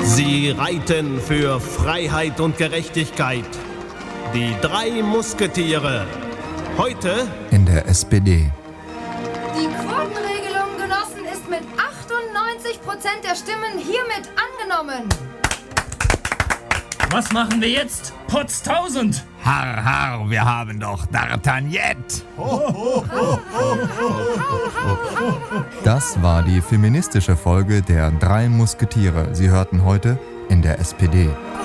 Sie reiten für Freiheit und Gerechtigkeit. Die 3 Musketiere. Heute in der SPD. Die Quotenregelung, Genossen, ist mit 98% der Stimmen hiermit angenommen. Was machen wir jetzt? Potz 1000! Harr, harr, wir haben doch D'Artagnan. Das war die feministische Folge der 3 Musketiere. Sie hörten heute in der SPD.